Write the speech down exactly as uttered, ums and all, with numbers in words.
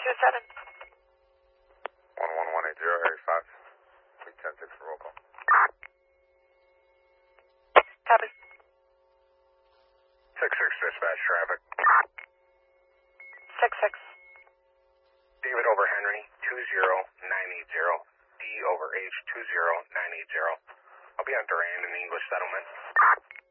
two seven. one one one eight zero, area five. three ten six for roll call. Copy. six six dispatch traffic. six six. David over Henry, two zero nine eight zero. D over H, two zero nine eight zero. I'll be on Durand in the English settlement.